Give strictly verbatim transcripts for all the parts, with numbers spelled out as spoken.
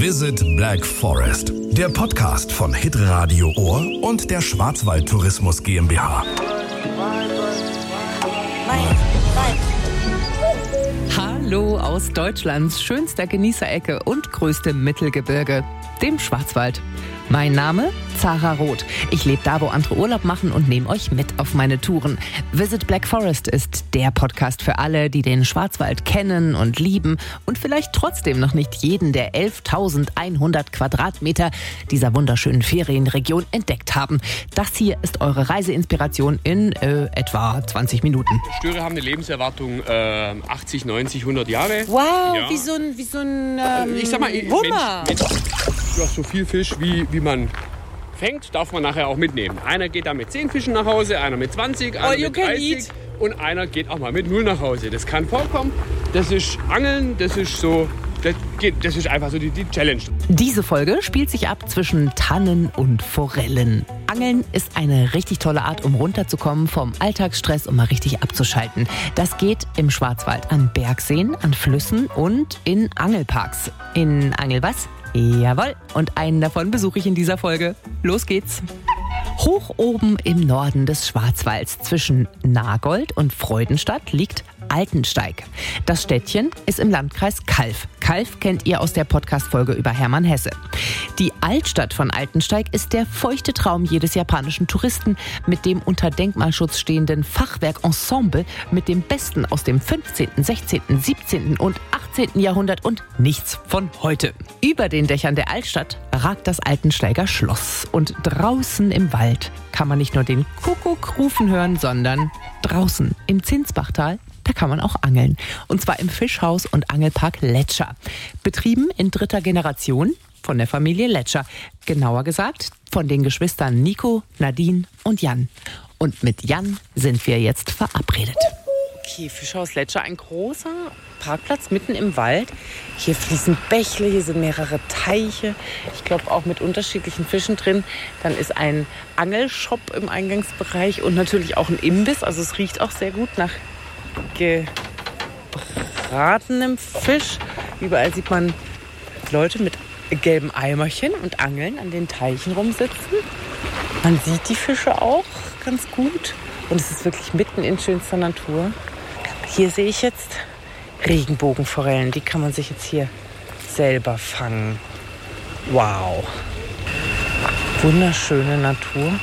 Visit Black Forest, der Podcast von Hitradio Ohr und der Schwarzwald Tourismus GmbH. Hallo aus Deutschlands schönster Genießerecke und größtem Mittelgebirge, dem Schwarzwald. Mein Name? Zara Roth. Ich lebe da, wo andere Urlaub machen und nehme euch mit auf meine Touren. Visit Black Forest ist der Podcast für alle, die den Schwarzwald kennen und lieben und vielleicht trotzdem noch nicht jeden der elftausendeinhundert Quadratmeter dieser wunderschönen Ferienregion entdeckt haben. Das hier ist eure Reiseinspiration in äh, etwa zwanzig Minuten. Störe haben eine Lebenserwartung äh, achtzig, neunzig, hundert Jahre. Wow, ja. wie so ein, wie so ein ähm, ich sag mal, Hummer. Mensch, Mensch, du hast so viel Fisch, wie, wie man fängt, darf man nachher auch mitnehmen. Einer geht da mit zehn Fischen nach Hause, einer mit zwanzig, einer mit dreißig und einer geht auch mal mit null nach Hause. Das kann vorkommen. Das ist Angeln, das ist so, das, geht, das ist einfach so die, die Challenge. Diese Folge spielt sich ab zwischen Tannen und Forellen. Angeln ist eine richtig tolle Art, um runterzukommen vom Alltagsstress und mal richtig abzuschalten. Das geht im Schwarzwald an Bergseen, an Flüssen und in Angelparks. In Angel was? Jawohl, und einen davon besuche ich in dieser Folge. Los geht's! Hoch oben im Norden des Schwarzwalds zwischen Nagold und Freudenstadt liegt Altensteig. Das Städtchen ist im Landkreis Calw. Calw kennt ihr aus der Podcast-Folge über Hermann Hesse. Die Altstadt von Altensteig ist der feuchte Traum jedes japanischen Touristen mit dem unter Denkmalschutz stehenden Fachwerkensemble mit dem Besten aus dem fünfzehnten, sechzehnten, siebzehnten und achtzehnten Jahrhundert und nichts von heute. Über den Dächern der Altstadt ragt das Altensteiger Schloss. Und draußen im Wald kann man nicht nur den Kuckuck rufen hören, sondern draußen im Zinsbachtal, da kann man auch angeln. Und zwar im Fischhaus und Angelpark Letscher. Betrieben in dritter Generation von der Familie Letscher. Genauer gesagt von den Geschwistern Nico, Nadine und Jan. Und mit Jan sind wir jetzt verabredet. Okay, Fischhaus Letscher, ein großer Parkplatz mitten im Wald. Hier fließen Bächle, hier sind mehrere Teiche. Ich glaube auch mit unterschiedlichen Fischen drin. Dann ist ein Angelshop im Eingangsbereich und natürlich auch ein Imbiss. Also es riecht auch sehr gut nach gebratenem Fisch. Überall sieht man Leute mit gelben Eimerchen und Angeln an den Teichen rumsitzen. Man sieht die Fische auch ganz gut. Und es ist wirklich mitten in schönster Natur. Hier sehe ich jetzt Regenbogenforellen. Die kann man sich jetzt hier selber fangen. Wow. Wunderschöne Natur.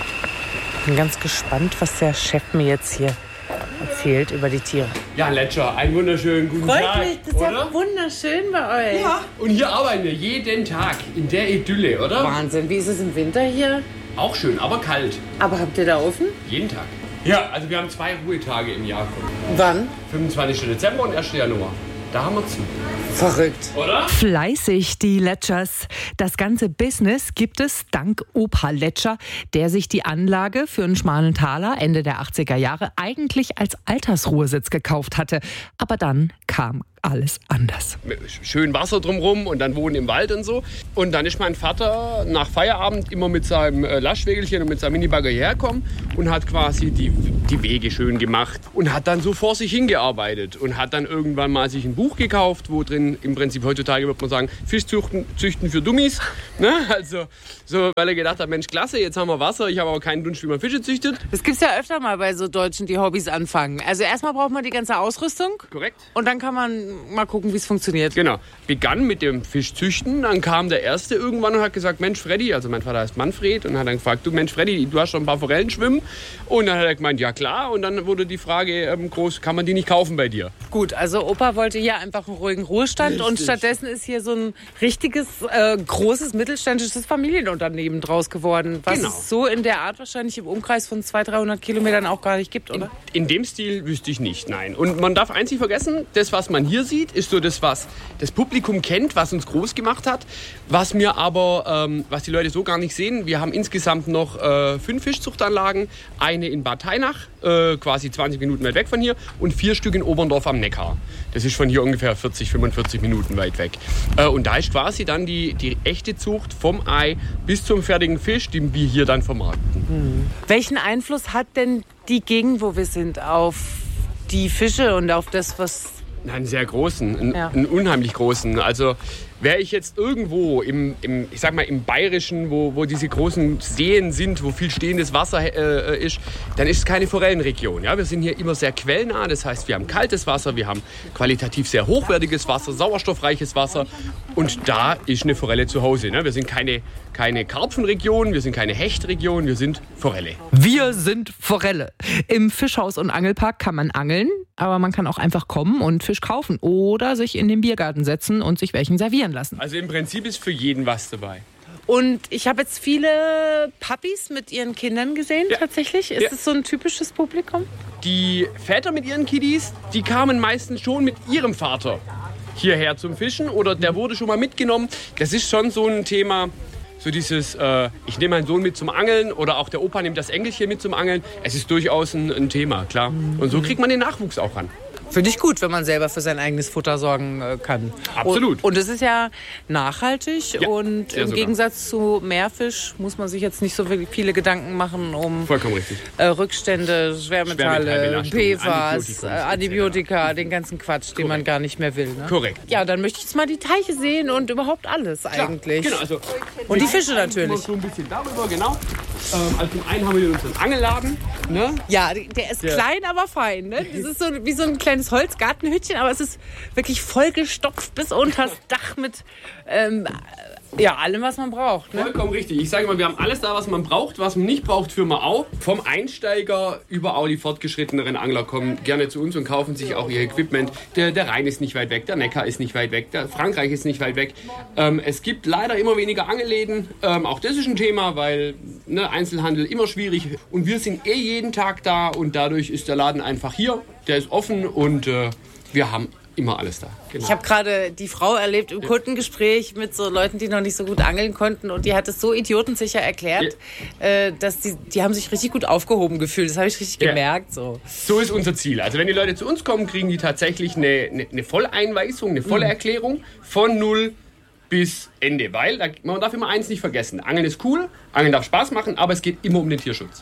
Bin ganz gespannt, was der Chef mir jetzt hier erzählt über die Tiere. Ja, Letscher, einen wunderschönen guten Freut Tag. Freut mich, das ist ja wunderschön bei euch. Ja, und hier arbeiten wir jeden Tag in der Idylle, oder? Wahnsinn, wie ist es im Winter hier? Auch schön, aber kalt. Aber habt ihr da offen? Jeden Tag. Ja, also wir haben zwei Ruhetage im Jahr. Wann? fünfundzwanzigsten Dezember und ersten Januar. Da haben wir zu. Verrückt. Oder? Fleißig, die Letschers. Das ganze Business gibt es dank Opa Letscher, der sich die Anlage für einen schmalen Taler Ende der achtziger Jahre eigentlich als Altersruhesitz gekauft hatte. Aber dann kam alles anders. Schön Wasser drumherum und dann wohnen im Wald und so. Und dann ist mein Vater nach Feierabend immer mit seinem Lastwägelchen und mit seinem Minibagger hierher gekommen und hat quasi die, die Wege schön gemacht und hat dann so vor sich hingearbeitet und hat dann irgendwann mal sich ein Buch gekauft, wo drin im Prinzip heutzutage würde man sagen, Fischzüchten züchten für Dummies. Ne? Also so, weil er gedacht hat, Mensch, klasse, jetzt haben wir Wasser, ich habe aber keinen Dunst, wie man Fische züchtet. Das gibt's ja öfter mal bei so Deutschen, die Hobbys anfangen. Also erstmal braucht man die ganze Ausrüstung. Korrekt. Und dann kann man mal gucken, wie es funktioniert. Genau. Begann mit dem Fischzüchten, dann kam der Erste irgendwann und hat gesagt, Mensch Freddy, also mein Vater heißt Manfred, und hat dann gefragt, du Mensch Freddy, du hast schon ein paar Forellen schwimmen. Und dann hat er gemeint, ja klar. Und dann wurde die Frage ähm, groß, kann man die nicht kaufen bei dir? Gut, also Opa wollte hier einfach einen ruhigen Ruhestand. Richtig. Und stattdessen ist hier so ein richtiges, äh, großes, mittelständisches Familienunternehmen draus geworden. Was Genau. es so in der Art wahrscheinlich im Umkreis von zweihundert, dreihundert Kilometern auch gar nicht gibt, oder? In, in dem Stil wüsste ich nicht, nein. Und man darf eins nicht vergessen, das, was man hier sieht, ist so das, was das Publikum kennt, was uns groß gemacht hat. Was mir aber, ähm, was die Leute so gar nicht sehen, wir haben insgesamt noch äh, fünf Fischzuchtanlagen. Eine in Bad Tainach, äh, quasi zwanzig Minuten weit weg von hier, und vier Stück in Oberndorf am Neckar. Das ist von hier ungefähr vierzig, fünfundvierzig Minuten weit weg. Äh, und da ist quasi dann die, die echte Zucht vom Ei bis zum fertigen Fisch, den wir hier dann vermarkten. Hm. Welchen Einfluss hat denn die Gegend, wo wir sind, auf die Fische und auf das, was Nein, einen sehr großen, einen, Ja. einen unheimlich großen. Also wäre ich jetzt irgendwo im, im, ich sag mal, im Bayerischen, wo, wo diese großen Seen sind, wo viel stehendes Wasser äh, ist, dann ist es keine Forellenregion. Ja? Wir sind hier immer sehr quellnah, das heißt, wir haben kaltes Wasser, wir haben qualitativ sehr hochwertiges Wasser, sauerstoffreiches Wasser und da ist eine Forelle zu Hause. Ne? Wir sind keine, keine Karpfenregion, wir sind keine Hechtregion, wir sind Forelle. Wir sind Forelle. Im Fischhaus und Angelpark kann man angeln, aber man kann auch einfach kommen und Fisch kaufen oder sich in den Biergarten setzen und sich welchen servieren lassen. Also im Prinzip ist für jeden was dabei. Und ich habe jetzt viele Papis mit ihren Kindern gesehen, Ja. tatsächlich. Ist Ja. es so ein typisches Publikum? Die Väter mit ihren Kiddies, die kamen meistens schon mit ihrem Vater hierher zum Fischen oder der wurde schon mal mitgenommen. Das ist schon so ein Thema, so dieses, äh, ich nehme meinen Sohn mit zum Angeln oder auch der Opa nimmt das Enkelchen mit zum Angeln. Es ist durchaus ein, ein Thema, klar. Und so kriegt man den Nachwuchs auch ran. Finde ich gut, wenn man selber für sein eigenes Futter sorgen äh, kann. Absolut. Und, und es ist ja nachhaltig Ja, und sehr im sogar. Gegensatz zu Meerfisch muss man sich jetzt nicht so wirklich viele Gedanken machen um Vollkommen richtig. äh, Rückstände, Schwermetalle, Schwermetallbelastung, P F A S, Antibiotikum, äh, Antibiotika, den ganzen Quatsch, den man gar nicht mehr will. Ne? Korrekt. Ja, dann möchte ich jetzt mal die Teiche sehen und überhaupt alles eigentlich. Genau, also Und die Fische natürlich. So ein bisschen darüber, genau. Ähm, also zum einen haben wir unseren Angelladen. Ne? Ja, der ist Ja. klein, aber fein. Ne? Das ist so wie so ein kleines Holzgartenhütchen, aber es ist wirklich vollgestopft bis unters Dach mit ähm, ja, allem, was man braucht. Ne? Vollkommen richtig. Ich sage mal, wir haben alles da, was man braucht, was man nicht braucht, führen wir auch. Vom Einsteiger über auch die fortgeschritteneren Angler kommen gerne zu uns und kaufen sich auch ihr Equipment. Der, der Rhein ist nicht weit weg, der Neckar ist nicht weit weg, der Frankreich ist nicht weit weg. Ähm, es gibt leider immer weniger Angelläden. Ähm, auch das ist ein Thema, weil ne, Einzelhandel immer schwierig. Und wir sind eh jeden Tag da und dadurch ist der Laden einfach hier. Der ist offen und äh, wir haben immer alles da. Genau. Ich habe gerade die Frau erlebt im Kundengespräch mit so Leuten, die noch nicht so gut angeln konnten. Und die hat es so idiotensicher erklärt, äh, dass die, die haben sich richtig gut aufgehoben gefühlt. Das habe ich richtig Ja. gemerkt. So. So ist unser Ziel. Also wenn die Leute zu uns kommen, kriegen die tatsächlich eine, eine, eine Volleinweisung, eine volle Erklärung von null bis Ende. Weil da, man darf immer eins nicht vergessen. Angeln ist cool, Angeln darf Spaß machen, aber es geht immer um den Tierschutz.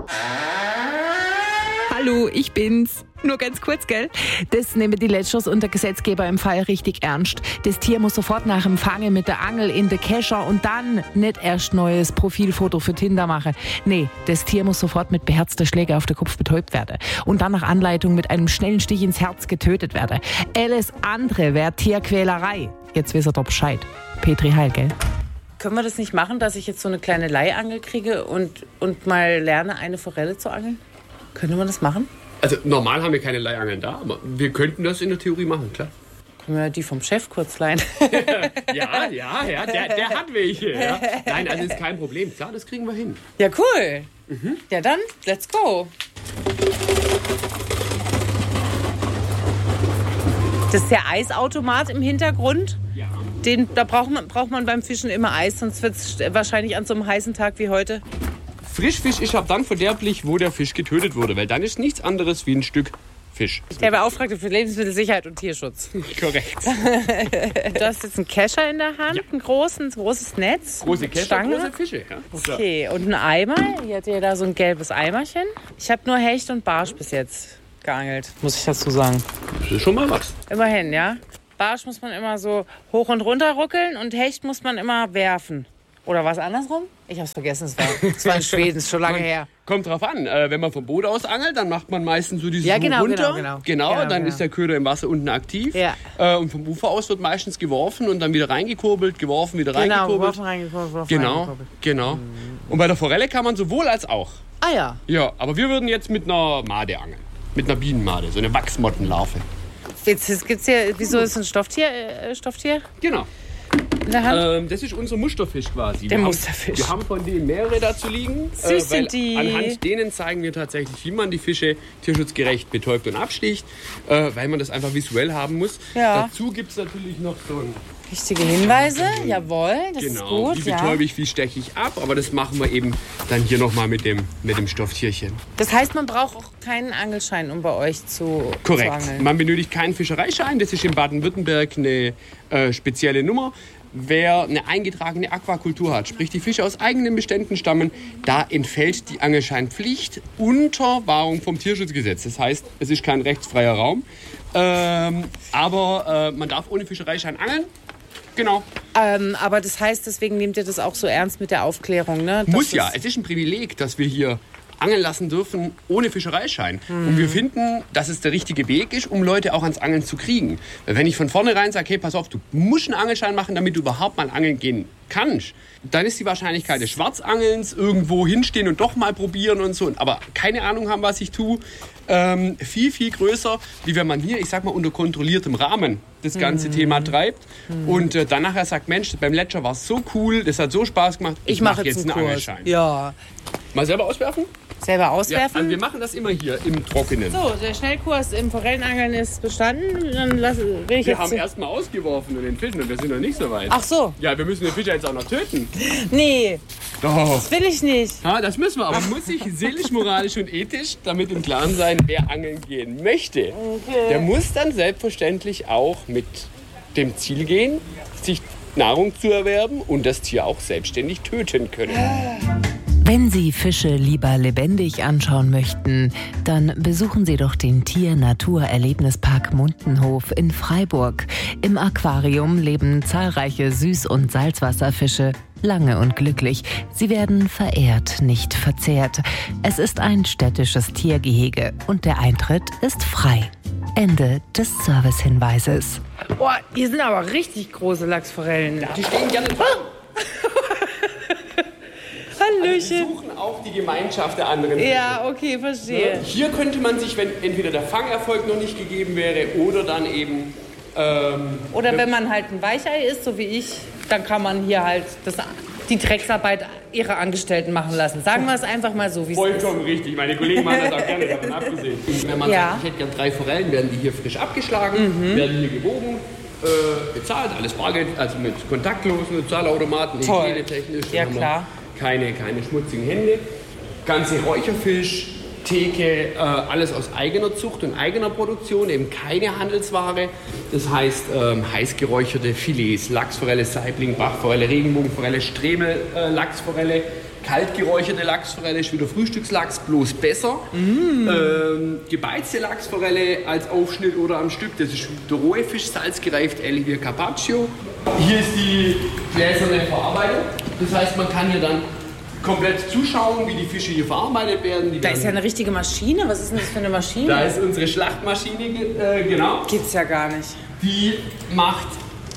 Hallo, ich bin's. Nur ganz kurz, gell? Das nehmen die Letschers und der Gesetzgeber im Fall richtig ernst. Das Tier muss sofort nach dem Fangen mit der Angel in den Kescher und dann nicht erst neues Profilfoto für Tinder machen. Nee, das Tier muss sofort mit beherzter Schläge auf den Kopf betäubt werden. Und dann nach Anleitung mit einem schnellen Stich ins Herz getötet werden. Alles andere wäre Tierquälerei. Jetzt wisst ihr doch Bescheid. Petri Heil, gell? Können wir das nicht machen, dass ich jetzt so eine kleine Leihangel kriege und, und mal lerne, eine Forelle zu angeln? Könnte man das machen? Also normal haben wir keine Leihangeln da, aber wir könnten das in der Theorie machen, klar. Können wir die vom Chef kurz leihen? Ja, ja, ja, der, der hat welche. Ja. Nein, also ist kein Problem. Klar, das kriegen wir hin. Ja, cool. Mhm. Ja, dann, let's go. Das ist der Eisautomat im Hintergrund. Ja. Den, da braucht man, braucht man beim Fischen immer Eis, sonst wird es wahrscheinlich an so einem heißen Tag wie heute. Frischfisch ist ab dann verderblich, wo der Fisch getötet wurde, weil dann ist nichts anderes wie ein Stück Fisch. Der Beauftragte für Lebensmittelsicherheit und Tierschutz. Korrekt. Du hast jetzt einen Kescher in der Hand, Ja. ein großen, großes Netz. Große Kescher, Stange. große Fische. Ja. Okay, und ein Eimer. Hier hat ihr da so ein gelbes Eimerchen. Ich habe nur Hecht und Barsch bis jetzt geangelt, muss ich dazu sagen. Das ist schon mal was. Immerhin, ja. Barsch muss man immer so hoch und runter ruckeln und Hecht muss man immer werfen. Oder war es andersrum? Ich hab's vergessen, es war, es war in Schweden, ist schon lange her. Kommt drauf an. Äh, wenn man vom Boot aus angelt, dann macht man meistens so dieses Ja, genau, Hoch runter. genau, genau. Genau, Genau, dann genau. ist der Köder im Wasser unten aktiv. Ja. Äh, und vom Ufer aus wird meistens geworfen und dann wieder reingekurbelt, geworfen, wieder Genau, reingekurbelt. geworfen, reingekurbelt, geworfen, Genau, reingekurbelt. genau. Und bei der Forelle kann man sowohl als auch. Ah ja. Ja, aber wir würden jetzt mit einer Made angeln. Mit einer Bienenmade, so eine Wachsmottenlarve. Jetzt, jetzt gibt's hier, wieso ist ein Stofftier, äh, Stofftier Genau. in der Hand? Ähm, das ist unser Musterfisch quasi. Der wir Musterfisch. Haben, wir haben von denen mehrere dazu liegen. Süß weil sind die. Anhand denen zeigen wir tatsächlich, wie man die Fische tierschutzgerecht betäubt und absticht, äh, weil man das einfach visuell haben muss. Ja. Dazu gibt es natürlich noch so ein, Richtige Hinweise, jawohl, das genau, ist gut. wie Ja. betäube ich, wie steche ich ab, aber das machen wir eben dann hier nochmal mit dem, mit dem Stofftierchen. Das heißt, man braucht auch keinen Angelschein, um bei euch zu, zu Korrekt. angeln. Man benötigt keinen Fischereischein, das ist in Baden-Württemberg eine äh, spezielle Nummer. Wer eine eingetragene Aquakultur hat, sprich die Fische aus eigenen Beständen stammen, da entfällt die Angelscheinpflicht unter Wahrung vom Tierschutzgesetz. Das heißt, es ist kein rechtsfreier Raum. Ähm, aber äh, man darf ohne Fischereischein angeln. Genau. Ähm, aber das heißt, deswegen nehmt ihr das auch so ernst mit der Aufklärung, ne? Muss ja. Es ist ein Privileg, dass wir hier angeln lassen dürfen ohne Fischereischein. Mhm. Und wir finden, dass es der richtige Weg ist, um Leute auch ans Angeln zu kriegen. Weil wenn ich von vornherein sage, hey, pass auf, du musst einen Angelschein machen, damit du überhaupt mal angeln gehen kannst, dann ist die Wahrscheinlichkeit des Schwarzangelns irgendwo hinstehen und doch mal probieren und so, aber keine Ahnung haben, was ich tue, ähm, viel, viel größer, wie wenn man hier, ich sag mal, unter kontrolliertem Rahmen das ganze mhm. Thema treibt mhm. und äh, dann nachher sagt, Mensch, beim Ledger war es so cool, das hat so Spaß gemacht, ich, ich mache mach jetzt einen, einen Angelschein. Ja. Mal selber auswerfen? Selber auswerfen? Ja, also wir machen das immer hier im Trockenen. So, der Schnellkurs im Forellenangeln ist bestanden. Dann lass, will ich wir jetzt haben erst mal ausgeworfen und den Fischen und wir sind noch nicht so weit. Ach so. Ja, wir müssen den Fischer jetzt auch noch töten. Nee. Doch. Das will ich nicht. Ja, das müssen wir, aber man muss sich seelisch, moralisch und ethisch damit im Klaren sein, wer angeln gehen möchte. Okay. Der muss dann selbstverständlich auch mit dem Ziel gehen, sich Nahrung zu erwerben und das Tier auch selbstständig töten können. Wenn Sie Fische lieber lebendig anschauen möchten, dann besuchen Sie doch den Tier-Natur-Erlebnispark Mundenhof in Freiburg. Im Aquarium leben zahlreiche Süß- und Salzwasserfische lange und glücklich. Sie werden verehrt, nicht verzehrt. Es ist ein städtisches Tiergehege und der Eintritt ist frei. Ende des Servicehinweises. Boah, hier sind aber richtig große Lachsforellen. Ja, die stehen gerne dran. Hallöchen. Also die suchen auch die Gemeinschaft der anderen. Ja, okay, verstehe. Ja, hier könnte man sich, wenn entweder der Fangerfolg noch nicht gegeben wäre oder dann eben... Ähm, oder wenn man halt ein Weichei ist, so wie ich, dann kann man hier halt das, die Drecksarbeit ihrer Angestellten machen lassen. Sagen wir es einfach mal so, wie es ist. Vollkommen richtig. Meine Kollegen machen das auch gerne, davon abgesehen. Wenn man ja. sagt, ich hätte gern drei Forellen, werden die hier frisch abgeschlagen, mhm. werden hier gewogen, äh, bezahlt, alles Bargeld, also mit kontaktlosen Bezahlautomaten, hygienetechnisch. Ja, klar. Keine, keine schmutzigen Hände. Ganze Räucherfisch, Theke, äh, alles aus eigener Zucht und eigener Produktion, eben keine Handelsware. Das heißt, ähm, heiß geräucherte Filets, Lachsforelle, Saibling, Bachforelle, Regenbogenforelle, Stremel, äh, Lachsforelle, kalt geräucherte Lachsforelle ist wieder Frühstückslachs, bloß besser. Mm. Ähm, gebeizte Lachsforelle als Aufschnitt oder am Stück, das ist der rohe Fisch, salzgereift, Elvier Carpaccio. Hier ist die gläserne Verarbeitung. Das heißt, man kann hier dann komplett zuschauen, wie die Fische hier verarbeitet werden. Die da werden ist ja eine richtige Maschine. Was ist denn das für eine Maschine? Da ist unsere Schlachtmaschine, äh, genau. Gibt's ja gar nicht. Die macht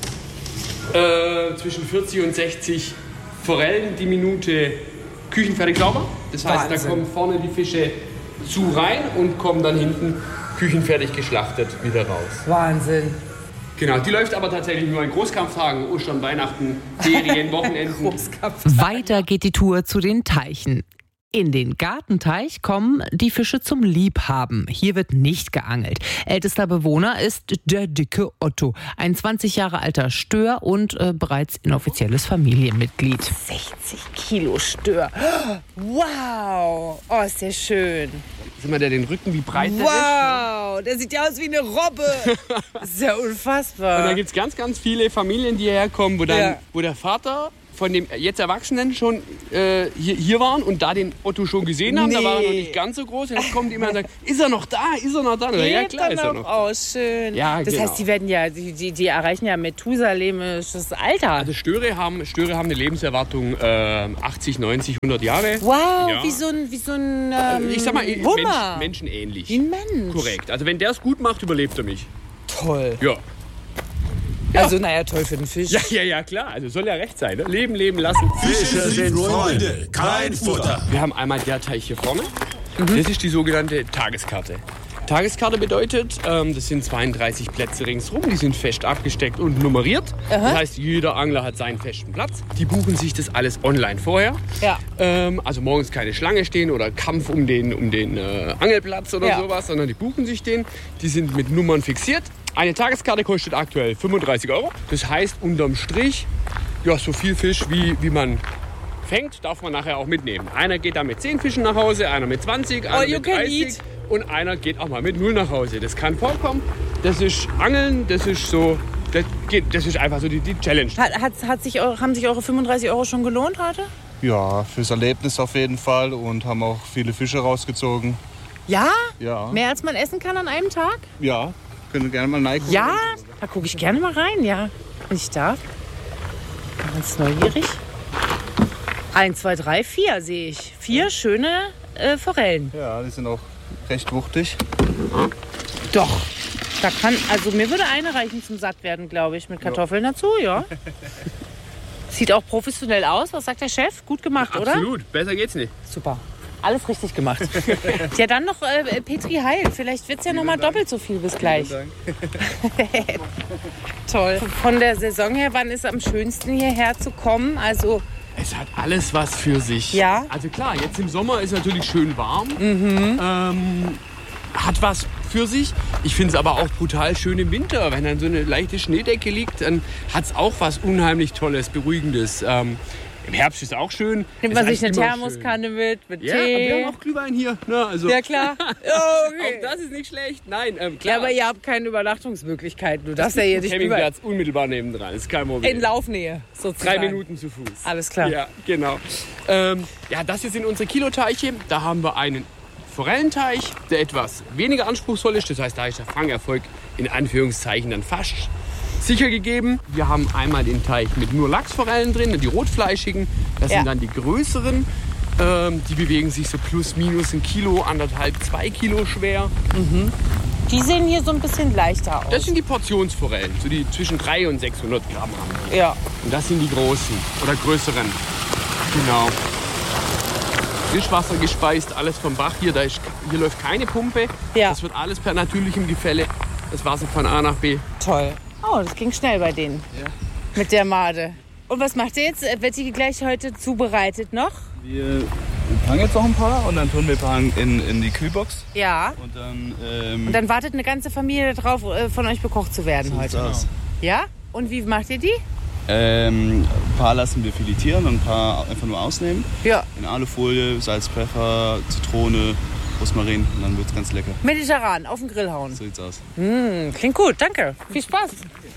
äh, zwischen vierzig und sechzig Forellen die Minute küchenfertig sauber. Das heißt, Wahnsinn. Da kommen vorne die Fische zu rein und kommen dann hinten küchenfertig geschlachtet wieder raus. Wahnsinn. Genau, die läuft aber tatsächlich nur in Großkampftagen, Ostern, Weihnachten, Ferien, Wochenenden. Weiter geht die Tour zu den Teichen. In den Gartenteich kommen die Fische zum Liebhaben. Hier wird nicht geangelt. Ältester Bewohner ist der dicke Otto, ein zwanzig Jahre alter Stör und äh, bereits inoffizielles Familienmitglied. sechzig Kilo Stör. Wow, oh, ist der schön. Sag mal, der den Rücken, wie breit der wow, ist. Wow, der sieht ja aus wie eine Robbe. Das ist ja unfassbar. Und da gibt es ganz, ganz viele Familien, die hierher kommen, wo, dann, ja. wo der Vater von dem jetzt Erwachsenen schon äh, hier, hier waren und da den Otto schon gesehen haben. Nee. Da war er noch nicht ganz so groß. Und jetzt kommt jemand und sagt, ist er noch da? Ist er noch da? Oder, ja, klar ist er noch da. Oh, schön. Ja, das genau. heißt, die werden ja, die, die, die erreichen ja Methusalem-isches Alter. Also Störe haben, Störe haben eine Lebenserwartung äh, achtzig, neunzig, hundert Jahre. Wow, ja. wie so ein, wie so ein ähm, ich sag mal, Mensch, menschenähnlich. Wie ein Mensch. Korrekt. Also wenn der es gut macht, überlebt er mich. Toll. Ja. Ja. Also, naja, toll für den Fisch. Ja, ja, ja, klar. Also soll ja recht sein. Ne? Leben, leben lassen. Fische sind Freunde, kein Futter. Wir haben einmal der Teich hier vorne. Mhm. Das ist die sogenannte Tageskarte. Tageskarte bedeutet, ähm, das sind zweiunddreißig Plätze ringsrum. Die sind fest abgesteckt und nummeriert. Aha. Das heißt, jeder Angler hat seinen festen Platz. Die buchen sich das alles online vorher. Ja. Ähm, also morgens keine Schlange stehen oder Kampf um den, um den äh, Angelplatz oder ja. sowas, sondern die buchen sich den. Die sind mit Nummern fixiert. Eine Tageskarte kostet aktuell fünfunddreißig Euro. Das heißt, unterm Strich, ja, so viel Fisch, wie, wie man fängt, darf man nachher auch mitnehmen. Einer geht da mit zehn Fischen nach Hause, einer mit zwanzig, einer mit dreißig und einer geht auch mal mit null nach Hause. Das kann vorkommen. Das ist Angeln, das ist so, das, geht, das ist einfach so die, die Challenge. Hat, hat, hat sich eure, haben sich eure fünfunddreißig Euro schon gelohnt heute? Ja, fürs Erlebnis auf jeden Fall und haben auch viele Fische rausgezogen. Ja? Ja. Mehr als man essen kann an einem Tag? Ja. Können wir gerne mal reingucken. Ja, da gucke ich gerne mal rein, ja. Wenn ich darf. Ganz neugierig. Eins, zwei, drei, vier sehe ich. Vier schöne äh, Forellen. Ja, die sind auch recht wuchtig. Doch. Da kann, also mir würde eine reichen zum satt werden, glaube ich, mit Kartoffeln ja. dazu, ja. Sieht auch professionell aus. Was sagt der Chef? Gut gemacht, ja, oder? Absolut. Besser geht's nicht. Super. Alles richtig gemacht. Ja, dann noch äh, Petri Heil. Vielleicht wird es ja noch mal doppelt so viel bis gleich. Toll. Von der Saison her, wann ist es am schönsten hierher zu kommen? Also es hat alles was für sich. Ja. Also klar, jetzt im Sommer ist natürlich schön warm. Mhm. Ähm, hat was für sich. Ich finde es aber auch brutal schön im Winter. Wenn dann so eine leichte Schneedecke liegt, dann hat es auch was unheimlich Tolles, Beruhigendes. Ähm, Im Herbst ist es auch schön. Nimmt man sich eine Thermoskanne schön. mit, mit ja, Tee. Ja, wir haben auch Glühwein hier. Ne, also. Ja, klar. Oh, okay. Auch das ist nicht schlecht. Nein, ähm, klar. Ja, aber ihr habt keine Übernachtungsmöglichkeiten. Du darfst ja hier nicht über... Campingplatz unmittelbar nebendran, ist kein Problem. In Laufnähe, sozusagen. Drei Minuten zu Fuß. Alles klar. Ja, genau. Ähm, ja, das hier sind unsere Kiloteiche. Da haben wir einen Forellenteich, der etwas weniger anspruchsvoll ist. Das heißt, da ist der Fangerfolg in Anführungszeichen dann fast sicher gegeben. Wir haben einmal den Teich mit nur Lachsforellen drin, die rotfleischigen. Das ja. sind dann die größeren. Ähm, die bewegen sich so plus minus ein Kilo, anderthalb, zwei Kilo schwer. Mhm. Die sehen hier so ein bisschen leichter aus. Das sind die Portionsforellen, so die zwischen dreihundert und sechshundert Gramm haben. Ja. Und das sind die großen oder größeren. Genau. Frischwasser gespeist, alles vom Bach. Hier, da ist, hier läuft keine Pumpe. Ja. Das wird alles per natürlichem Gefälle. Das Wasser von A nach B. Toll. Oh, das ging schnell bei denen. Ja. Mit der Made. Und was macht ihr jetzt? Wird die gleich heute zubereitet noch? Wir fangen jetzt noch ein paar und dann tun wir ein paar in, in die Kühlbox. Ja. Und dann, ähm, und dann wartet eine ganze Familie darauf, von euch bekocht zu werden so heute. Aus. Ja? Und wie macht ihr die? Ähm, ein paar lassen wir filetieren und ein paar einfach nur ausnehmen. Ja. In Alufolie, Salz, Pfeffer, Zitrone, Rosmarin und dann wird's ganz lecker. Mediterran, auf den Grill hauen. So sieht's aus. Mmh, klingt gut, danke. Viel Spaß.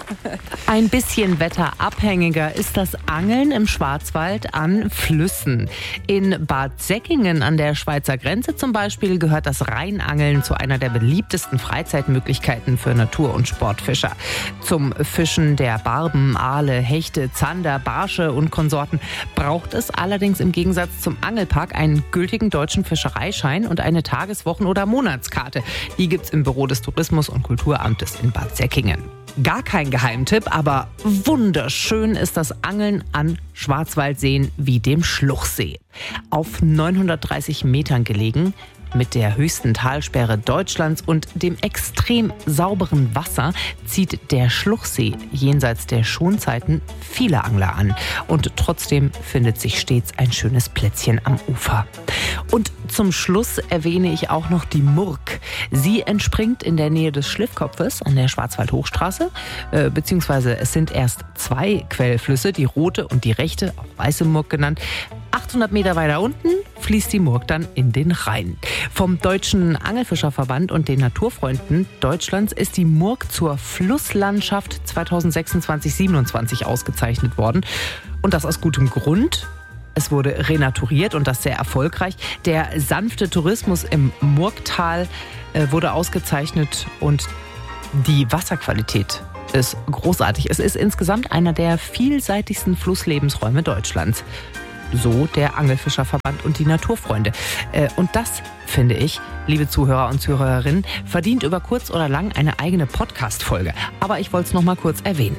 Ein bisschen wetterabhängiger ist das Angeln im Schwarzwald an Flüssen. In Bad Säckingen an der Schweizer Grenze zum Beispiel gehört das Rheinangeln zu einer der beliebtesten Freizeitmöglichkeiten für Natur- und Sportfischer. Zum Fischen der Barben, Aale, Hechte, Zander, Barsche und Konsorten braucht es allerdings im Gegensatz zum Angelpark einen gültigen deutschen Fischereischein und eine Tageswochen- oder Monatskarte. Die gibt's im Büro des Tourismus- und Kulturamtes in Bad Säckingen. Gar kein Geheimtipp, aber wunderschön ist das Angeln an Schwarzwaldseen wie dem Schluchsee. Auf neunhundertdreißig Metern gelegen, mit der höchsten Talsperre Deutschlands und dem extrem sauberen Wasser zieht der Schluchsee jenseits der Schonzeiten viele Angler an. Und trotzdem findet sich stets ein schönes Plätzchen am Ufer. Und zum Schluss erwähne ich auch noch die Murg. Sie entspringt in der Nähe des Schliffkopfes an der Schwarzwald-Hochstraße. Äh, beziehungsweise es sind erst zwei Quellflüsse, die rote und die rechte, auch weiße Murg genannt. achthundert Meter weiter unten fließt die Murg dann in den Rhein. Vom Deutschen Angelfischerverband und den Naturfreunden Deutschlands ist die Murg zur Flusslandschaft zweitausendsechsundzwanzig siebenundzwanzig ausgezeichnet worden. Und das aus gutem Grund. Es wurde renaturiert und das sehr erfolgreich. Der sanfte Tourismus im Murgtal äh, wurde ausgezeichnet und die Wasserqualität ist großartig. Es ist insgesamt einer der vielseitigsten Flusslebensräume Deutschlands. So der Angelfischerverband und die Naturfreunde. Und das, finde ich, liebe Zuhörer und Zuhörerinnen, verdient über kurz oder lang eine eigene Podcast-Folge. Aber ich wollte es noch mal kurz erwähnen.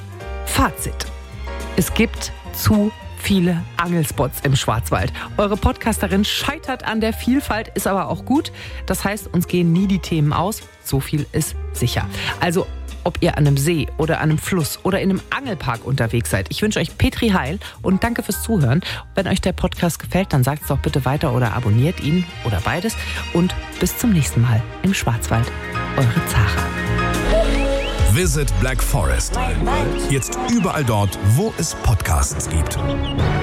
Fazit. Es gibt zu viele Angelspots im Schwarzwald. Eure Podcasterin scheitert an der Vielfalt, ist aber auch gut. Das heißt, uns gehen nie die Themen aus. So viel ist sicher. Also ob ihr an einem See oder an einem Fluss oder in einem Angelpark unterwegs seid. Ich wünsche euch Petri Heil und danke fürs Zuhören. Wenn euch der Podcast gefällt, dann sagt es doch bitte weiter oder abonniert ihn oder beides. Und bis zum nächsten Mal im Schwarzwald. Eure Zara. Visit Black Forest. Jetzt überall dort, wo es Podcasts gibt.